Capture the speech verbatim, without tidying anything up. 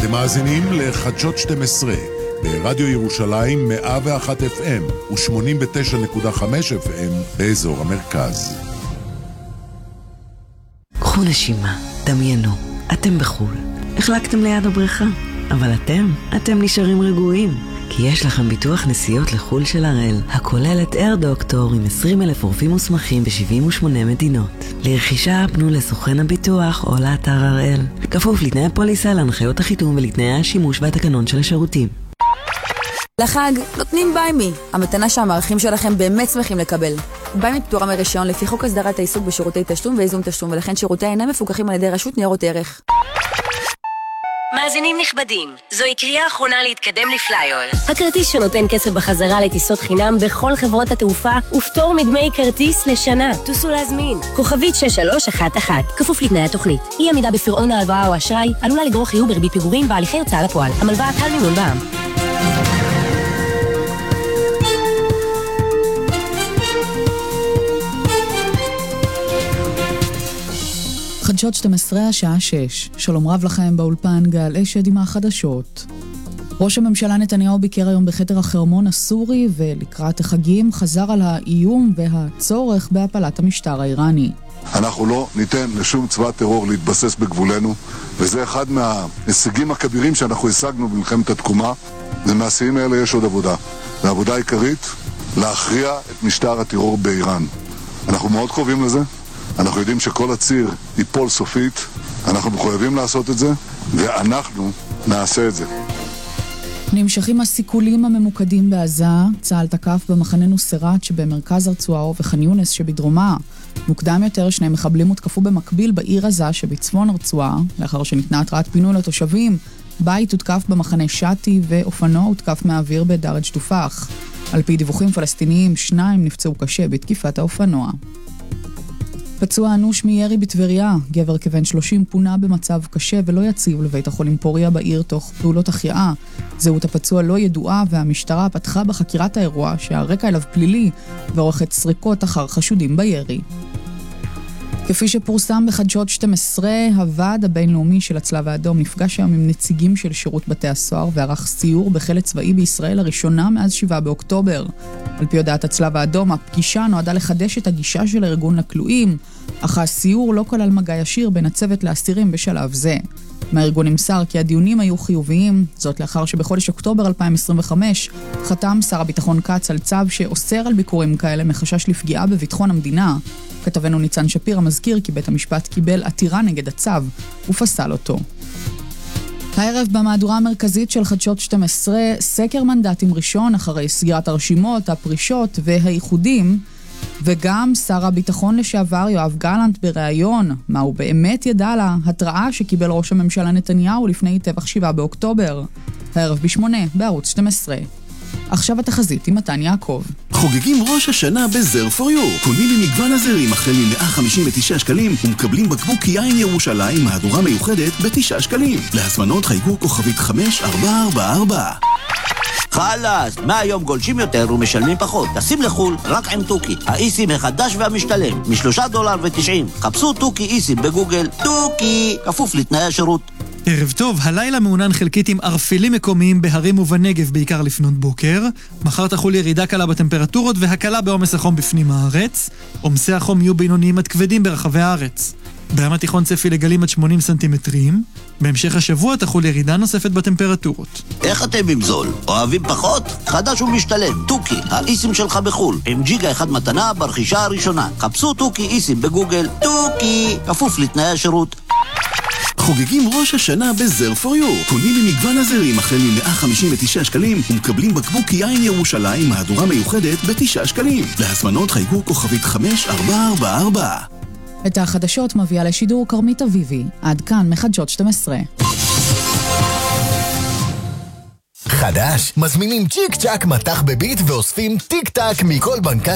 אתם מאזינים לחדשות שתים עשרה ברדיו ירושלים מאה ואחת אף אם ו-שמונים ותשע נקודה חמש אף אם באזור המרכז. קחו נשימה, דמיינו, אתם בחול. החלקתם ליד הבריכה, אבל אתם, אתם נשארים רגועים. כי יש לכם ביטוח נסיעות לחול של הראל, הכולל את אייר דוקטור עם עשרים אלף רופאים מוסמכים ב-שבעים ושמונה מדינות. לרכישה פנו לסוכן הביטוח או לאתר הראל. כפוף לתנאי הפוליסה, להנחיות החיתום ולתנאי השימוש והתקנון של השירותים. לחג נותנים ביימי, המתנה שהמערכים שלכם באמת שמחים לקבל. ביימי פטורה מרישיון לפי חוק הסדרת העיסוק בשירותי תשלום ואיזון תשלום, ולכן שירותי אינם מפוקחים על ידי רשות ניירות ערך. מאזינים נכבדים, זוהי קריאה אחרונה להתקדם לפלייר. הכרטיס שנותן כסף בחזרה לטיסות חינם בכל חברות התעופה ופטור מדמי כרטיס לשנה. תוסו להזמין. כוכבית שש שלוש אחת אחת, כפוף לתנאי התוכנית. אי עמידה בפירעון ההלוואה או אשראי עלולה לגרור חיוב בריבית פיגורים בהליכי הוצאה לפועל. המלווה טל מימון בע"מ. חדשות שתים עשרה השעה שש. שלום רב לכם, באולפן גל אשד עם החדשות. ראש הממשלה נתניהו ביקר היום בחדר החרמון הסורי, ולקראת החגים חזר על האיום והצורך בהפלת המשטר האיראני. אנחנו לא ניתן לשום צבא טרור להתבסס בגבולנו, וזה אחד מההישגים הכבירים שאנחנו השגנו במלחמת התקומה. ומהשיאים האלה יש עוד עבודה. והעבודה העיקרית, להכריע את משטר הטרור באיראן. אנחנו מאוד קרובים לזה. אנחנו יודעים שכל הציר ייפול סופית, אנחנו מחויבים לעשות את זה, ואנחנו נעשה את זה. נמשכים הסיכולים הממוקדים בעזה. צה"ל תקף במחנה נוסרת שבמרכז הרצועה ובח'אן יונס שבדרומה. מוקדם יותר שני מחבלים הותקפו במקביל בעיר עזה שבצפון הרצועה, לאחר שניתנה התראת פינוי לתושבים. בית הותקף במחנה שתי ואופנוע הותקף מהאוויר בדרג' תופח. על פי דיווחים פלסטיניים, שניים נפצעו קשה בתקיפת האופנוע. פצוע אנוש מירי בטבריה, גבר כבן שלושים פונה במצב קשה ולא יציב לבית החולים פוריה בעיר תוך פעולות החייאה. זהות הפצוע לא ידועה, והמשטרה פתחה בחקירת האירוע שהרקע אליו פלילי ועורכת סריקות אחר חשודים בירי. כפי שפורסם בחדשות שתים עשרה, הוועד הבינלאומי של הצלב האדום נפגש היום עם נציגים של שירות בתי הסוהר וערך סיור בחיל צבאי בישראל לראשונה מאז שבעה באוקטובר. על פי הודעת הצלב האדום, הפגישה נועדה לחדש את הגישה של הארגון לכלואים, אך הסיור לא כלל מגע ישיר בין הצוות לאסירים בשלב זה. מהארגון נמסר כי הדיונים היו חיוביים, זאת לאחר שבחודש אוקטובר אלפיים עשרים וחמש חתם שר הביטחון קץ על צו שאוסר על ביקורים כאלה מחשש לפגיעה בביטחון המדינה. כתבנו ניצן שפיר המזכיר כי בית המשפט קיבל עתירה נגד הצו ופסל אותו. הערב במהדורה המרכזית של חדשות שתים עשרה, סקר מנדטים ראשון אחרי סגירת הרשימות, הפרישות והאיחודים, וגם שר הביטחון לשעבר יואב גלנט בראיון, מה הוא באמת ידע על ההתראה שקיבל ראש הממשלה נתניהו לפני טבח שבעה באוקטובר. הערב בשמונה בערוץ שתים עשרה. עכשיו התחזית עם מתן יעקב. חוגגים ראש השנה בזר פור יו. קונים ממגוון הזרים החל מ-מאה חמישים ותשעה שקלים ומקבלים בקבוק יין ירושלים מהדורה מיוחדת ב-תשעה שקלים. להזמנות חייגו כוכבית חמש ארבע ארבע ארבע. חלאס, מהיום גולשים יותר ומשלמים פחות. טסים לחול רק עם טוקי, האיסים החדש והמשתלם, משלושה דולר ותשעים. חפשו טוקי איסים בגוגל. טוקי, כפוף לתנאי השירות. ערב טוב, הלילה מעונן חלקית עם ערפילים מקומיים בהרים ובנגב בעיקר לפנות בוקר. מחר תחול ירידה קלה בטמפרטורות והקלה בעומס החום בפנים הארץ. עומסי החום יהיו בינוניים עד כבדים ברחבי הארץ. בים התיכון צפי לגלים עד שמונים סנטימטרים. בהמשך השבוע תחול ירידה נוספת בטמפרטורות. איך אתם עם זול? אוהבים פחות? חדש ומשתלם, טוקי, האיסים שלך בחול, עם ג'יגה אחד מתנה ברכישה הראשונה. חפשו טוקי איסים בגוגל. טוקי, כפוף לתנאי השירות. חוגגים ראש השנה בזר פור יו. קונים ממגוון הזרים החל מ-מאה חמישים ותשעה שקלים ומקבלים בקבוק יין ירושלים מהדורה מיוחדת ב-תשעה שקלים. להזמנות חייגו כוכבית חמש ארבע ארבע ארבע. את החדשות מביאה לשידור קרמית אביבי. עד כאן מחדשות שתים עשרה. חדש, מזמינים צ'יק צ'ק מתח בביט ואוספים טיק טק מכל בנקה